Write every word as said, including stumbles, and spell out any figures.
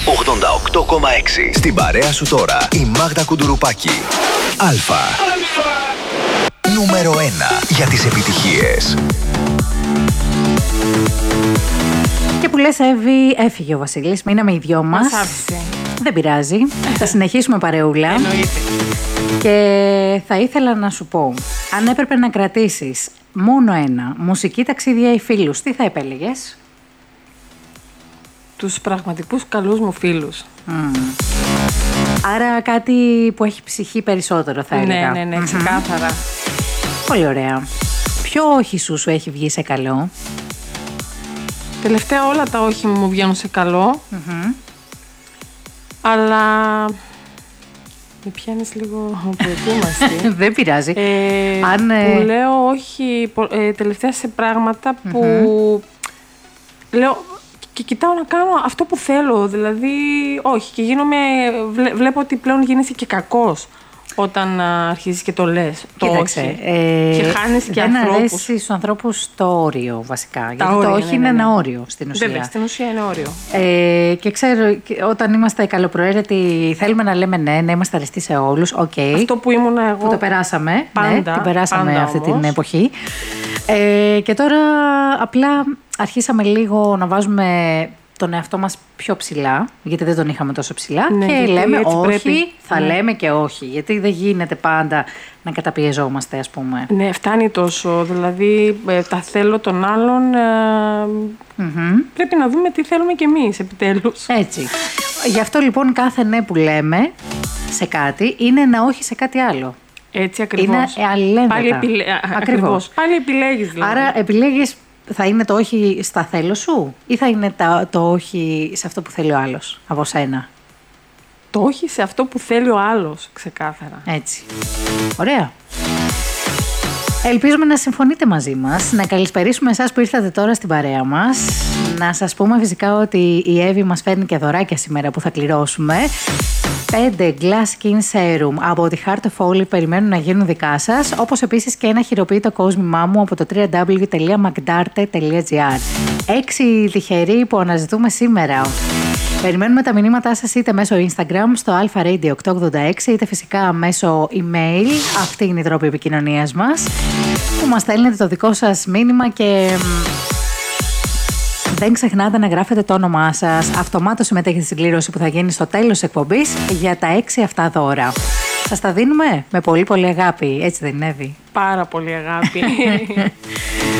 ογδόντα οκτώ κόμμα έξι. Στην παρέα σου τώρα η Μάγδα Κουντουρουπάκη. Αλφα. Νούμερο ένα για τις επιτυχίες. Και που λες, Εύη, έφυγε ο Βασίλης. Μείναμε οι δυο μας. Μας άφησε. Δεν πειράζει. Θα συνεχίσουμε παρεούλα. Εννοείται. Και θα ήθελα να σου πω, αν έπρεπε να κρατήσεις μόνο ένα, μουσική, ταξίδια ή φίλους, τι θα επέλεγες? Τους πραγματικούς καλούς μου φίλους. Mm. Άρα κάτι που έχει ψυχή περισσότερο, θα έλεγα. Ναι, ναι, ναι, ξεκάθαρα. Mm-hmm. Πολύ ωραία. Ποιο όχι σου σου έχει βγει σε καλό? Τελευταία όλα τα όχι μου βγαίνουν σε καλό. Mm-hmm. Αλλά με πιάνεις λίγο προετοίμαστη. Δεν πειράζει. Ε, Αν, που ε... λέω όχι ε, τελευταία σε πράγματα που mm-hmm. λέω και κοιτάω να κάνω αυτό που θέλω. Δηλαδή όχι, και γίνομαι, βλέ, βλέπω ότι πλέον γίνεσαι και κακός όταν α, αρχίζεις και το λες. Κοίταξε, το όχι. Ε, και χάνεις και δεν ανθρώπους. αρέσει στους ανθρώπους το όριο βασικά. Τα γιατί όρια, το όχι ναι, είναι ναι, ναι. ένα όριο στην ουσία. Βέβαια, στην ουσία είναι όριο. Ε, και ξέρω, όταν είμαστε καλοπροαίρετοι, θέλουμε να λέμε ναι, να είμαστε αρεστοί σε όλους. Okay, αυτό που ήμουν εγώ. Που το περάσαμε. Πάντα, ναι, την περάσαμε πάντα αυτή όμως. την εποχή. Ε, και τώρα απλά αρχίσαμε λίγο να βάζουμε τον εαυτό μας πιο ψηλά, γιατί δεν τον είχαμε τόσο ψηλά, ναι, και λέμε όχι, πρέπει. θα ναι. λέμε και όχι, γιατί δεν γίνεται πάντα να καταπιεζόμαστε, ας πούμε. Ναι, φτάνει τόσο, δηλαδή ε, τα θέλω των άλλων, ε, Mm-hmm. πρέπει να δούμε τι θέλουμε κι εμείς επιτέλους. Έτσι. Γι' αυτό λοιπόν κάθε ναι που λέμε σε κάτι είναι ένα όχι σε κάτι άλλο. Έτσι ακριβώς. Είναι αλληλένδετα. Πάλι, επιλέ... ακριβώς. Πάλι επιλέγεις δηλαδή. Άρα επιλέγεις, θα είναι το όχι στα θέλω σου ή θα είναι τα, το όχι σε αυτό που θέλει ο άλλος από σένα? Το όχι σε αυτό που θέλει ο άλλος, ξεκάθαρα. Έτσι. Ωραία. Ελπίζουμε να συμφωνείτε μαζί μας, να καλησπερίσουμε εσάς που ήρθατε τώρα στην παρέα μας. Να σας πούμε φυσικά ότι η Εύη μας φέρνει και δωράκια σήμερα που θα κληρώσουμε. Πέντε Glass Skin Serum από τη Heart of Olive περιμένουν να γίνουν δικά σας, όπως επίσης και ένα χειροποίητο κόσμημά μου από το double-u double-u double-u τελεία magdarte τελεία gr. Έξι τυχεροί που αναζητούμε σήμερα. Περιμένουμε τα μηνύματά σας είτε μέσω Instagram στο alpha radio οκτακόσια ογδόντα έξι είτε φυσικά μέσω email. Αυτή είναι η τρόπη επικοινωνίας μας, που μας στέλνετε το δικό σας μήνυμα και δεν ξεχνάτε να γράφετε το όνομά σας. Αυτομάτως συμμετέχετε στην κλήρωση που θα γίνει στο τέλος της εκπομπής για τα έξι αυτά δώρα. Σας τα δίνουμε με πολύ πολύ αγάπη, έτσι δεν είναι, Εύη? Πάρα πολύ αγάπη.